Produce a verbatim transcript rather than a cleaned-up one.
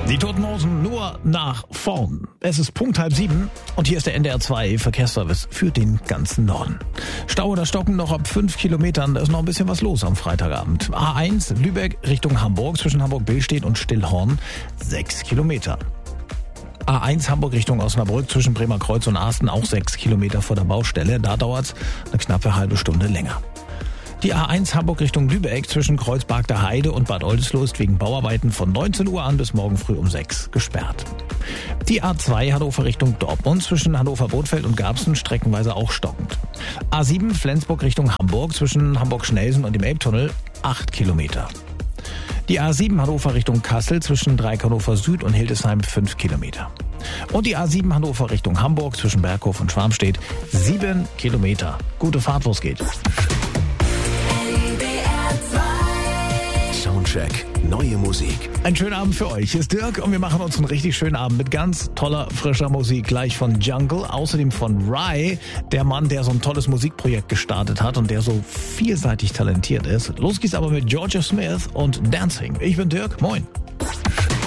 Die Toten Hosen nur nach vorn. Es ist Punkt halb sieben und hier ist der N D R zwei Verkehrsservice für den ganzen Norden. Stau oder Stocken noch ab fünf Kilometern, da ist noch ein bisschen was los am Freitagabend. A eins Lübeck Richtung Hamburg zwischen Hamburg-Billstedt und Stillhorn sechs Kilometer. A eins Hamburg Richtung Osnabrück zwischen Bremerkreuz und Asten auch sechs Kilometer vor der Baustelle. Da dauert's eine knappe halbe Stunde länger. Die A eins Hamburg Richtung Lübeck zwischen Kreuzberg der Heide und Bad Oldesloe ist wegen Bauarbeiten von neunzehn Uhr an bis morgen früh um sechs gesperrt. Die A zwei Hannover Richtung Dortmund zwischen Hannover-Bothfeld und Garbsen streckenweise auch stockend. A sieben Flensburg Richtung Hamburg zwischen Hamburg-Schnelsen und dem Elbtunnel acht Kilometer. Die A sieben Hannover Richtung Kassel zwischen Dreieck Hannover Süd und Hildesheim fünf Kilometer. Und die A sieben Hannover Richtung Hamburg zwischen Berghof und Schwarmstedt sieben Kilometer. Gute Fahrt, wo's geht. Soundcheck, neue Musik. Einen schönen Abend für euch. Hier ist Dirk und wir machen uns einen richtig schönen Abend mit ganz toller, frischer Musik. Gleich von Jungle, außerdem von Rye, der Mann, der so ein tolles Musikprojekt gestartet hat und der so vielseitig talentiert ist. Los geht's aber mit Georgia Smith und Dancing. Ich bin Dirk, moin.